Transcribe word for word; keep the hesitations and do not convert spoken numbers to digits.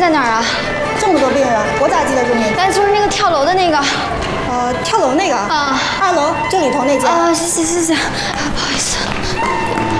在哪儿啊？ 这么多病人，我咋记得住你？ 哎，就是那个跳楼的那个。 呃，跳楼那个。 啊。 二楼这里头那间。 啊，谢谢谢谢，不好意思。